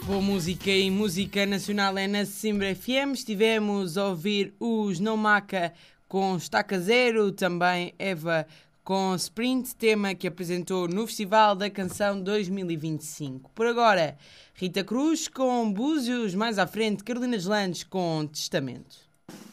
Boa música e música nacional é na Simbra FM. Estivemos a ouvir os Não Maca com Estaca Zero, também Eva com Sprint, tema que apresentou no Festival da Canção 2025. Por agora, Rita Cruz com Búzios, mais à frente Carolina Deslandes com Testamento.